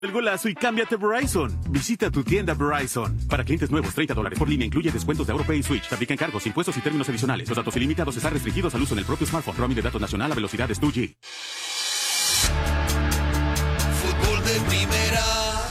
El golazo y cámbiate a Verizon. Visita tu tienda Verizon. Para clientes nuevos, $30 por línea. Incluye descuentos de AuroPay y Switch. Se aplican cargos, impuestos y términos adicionales. Los datos ilimitados están restringidos al uso en el propio smartphone. Roaming de datos nacional a velocidades 2G. Fútbol de primera.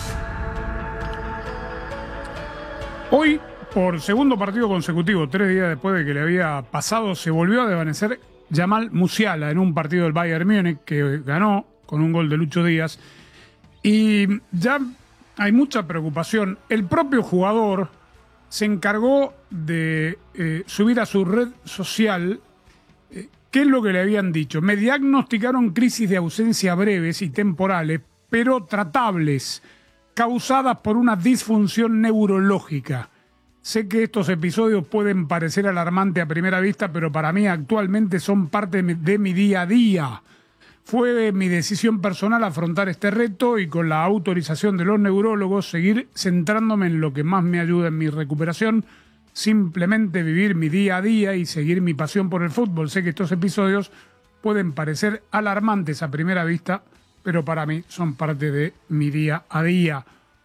Hoy, por segundo partido consecutivo, 3 días después de que le había pasado, se volvió a desvanecer Jamal Musiala en un partido del Bayern Múnich que ganó con un gol de Lucho Díaz. Y ya hay mucha preocupación. El propio jugador se encargó de subir a su red social qué es lo que le habían dicho. Me diagnosticaron crisis de ausencia breves y temporales, pero tratables, causadas por una disfunción neurológica. Sé que estos episodios pueden parecer alarmantes a primera vista, pero para mí actualmente son parte de mi día a día. Fue mi decisión personal afrontar este reto y con la autorización de los neurólogos seguir centrándome en lo que más me ayuda en mi recuperación, simplemente vivir mi día a día y seguir mi pasión por el fútbol. Sé que estos episodios pueden parecer alarmantes a primera vista, pero para mí son parte de mi día a día.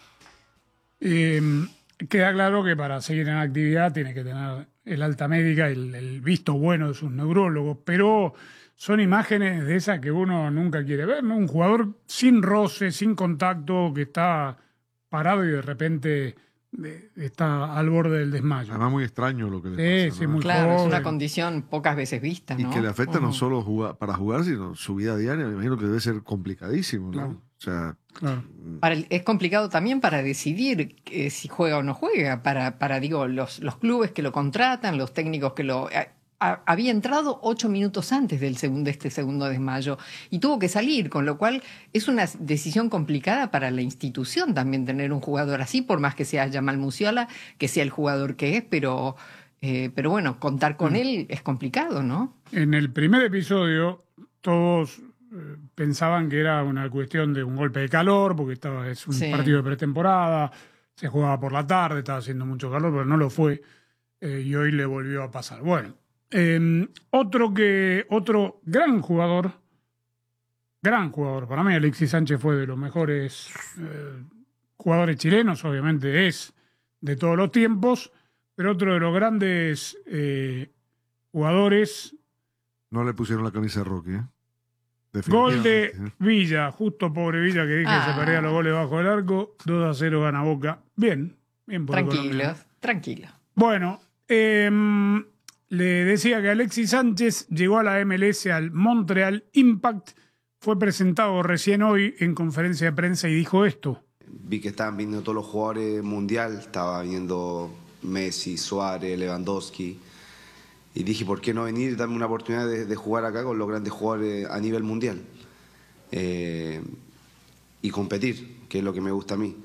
Queda claro que para seguir en actividad tiene que tener el alta médica y el visto bueno de sus neurólogos, pero son imágenes de esas que uno nunca quiere ver, ¿no? Un jugador sin roce, sin contacto, que está parado y de repente está al borde del desmayo. Además, muy extraño lo que le pasa, sí, ¿no? muy Claro, joven. es una condición pocas veces vista, ¿no? Y que le afecta no solo para jugar, sino su vida diaria. Me imagino que debe ser complicadísimo, ¿no? Claro. O sea, Claro. Es complicado también para decidir si juega o no juega, para digo, los clubes que lo contratan, los técnicos que lo... había entrado 8 minutos antes de este segundo desmayo y tuvo que salir, con lo cual es una decisión complicada para la institución también tener un jugador así, por más que sea Jamal Musiala, que sea el jugador que es, pero bueno, contar con él es complicado, ¿no? En el primer episodio todos pensaban que era una cuestión de un golpe de calor, porque es un partido de pretemporada, se jugaba por la tarde, estaba haciendo mucho calor, pero no lo fue, y hoy le volvió a pasar. Bueno, otro gran jugador, para mí Alexis Sánchez fue de los mejores jugadores chilenos, obviamente es de todos los tiempos, pero otro de los grandes jugadores. no le pusieron la camisa de Rocky, ¿eh? Gol de Villa, justo pobre Villa que dije que se perdía los goles bajo el arco, 2-0 gana Boca. Bien por el colombiano. Tranquilo. Bueno, le decía que Alexis Sánchez llegó a la MLS al Montreal Impact, fue presentado recién hoy en conferencia de prensa y dijo esto. Vi que estaban viniendo todos los jugadores mundial, estaba viniendo Messi, Suárez, Lewandowski, y dije, ¿por qué no venir y darme una oportunidad de jugar acá con los grandes jugadores a nivel mundial? Y competir, que es lo que me gusta a mí.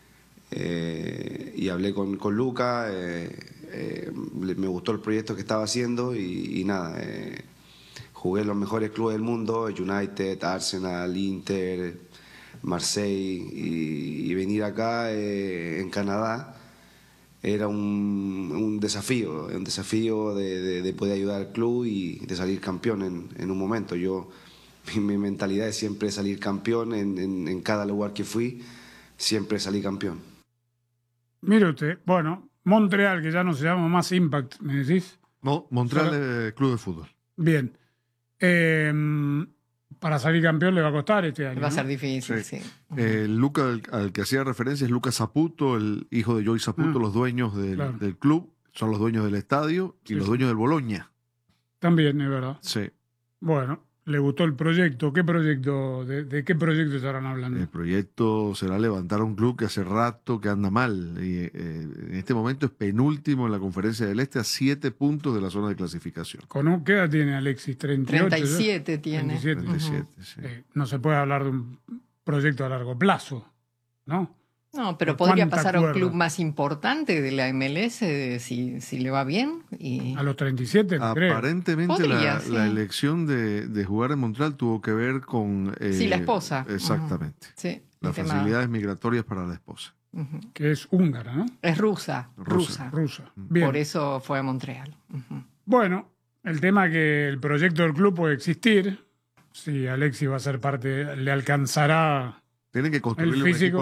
Y hablé con Luca, me gustó el proyecto que estaba haciendo y nada, jugué en los mejores clubes del mundo, United, Arsenal, Inter, Marseille, y venir acá en Canadá era un desafío de poder ayudar al club y de salir campeón en un momento. Mi mentalidad es siempre salir campeón en cada lugar que fui, siempre salí campeón. Mire usted, bueno, Montreal, que ya no se llama más Impact, ¿me decís? No, Montreal Club de Fútbol. Bien. Para salir campeón le va a costar este año. Va a ser ¿no? difícil, sí. Luca, al que hacía referencia, es Lucas Saputo, el hijo de Joey Saputo, los dueños del club, son los dueños del estadio y los dueños del Bologna. También, es verdad. Sí. Bueno, le gustó el proyecto. ¿Qué proyecto? ¿De qué proyecto estarán hablando? El proyecto será levantar un club que hace rato que anda mal. Y, en este momento es penúltimo en la Conferencia del Este a 7 puntos de la zona de clasificación. ¿Qué edad tiene Alexis? 38. 37 tiene. 37. Sí. No se puede hablar de un proyecto a largo plazo, ¿no? No, pero podría pasar a un club más importante de la MLS si le va bien. Y... A los 37, Aparentemente Podría, la elección de jugar en Montreal tuvo que ver con... sí, la esposa. Exactamente. Sí, las facilidades migratorias para la esposa. Que es húngara, ¿no? Es rusa. Bien. Por eso fue a Montreal. Bueno, el tema es que el proyecto del club puede existir. Si Alexis va a ser parte, le alcanzará Tienen que construirle El un físico. equipo